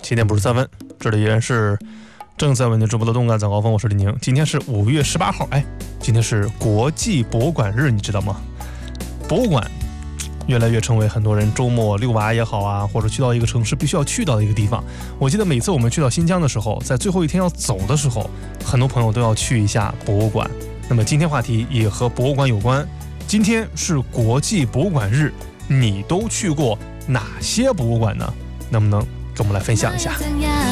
7点53分，这里依然是正在为您直播的动感早高峰，我是李宁。今天是5月18号，今天是国际博物馆日，你知道吗？博物馆越来越成为很多人周末遛娃也好啊，或者去到一个城市必须要去到的一个地方。我记得每次我们去到新疆的时候，在最后一天要走的时候，很多朋友都要去一下博物馆。那么今天话题也和博物馆有关，今天是国际博物馆日，你都去过哪些博物馆呢？能不能跟我们来分享一下？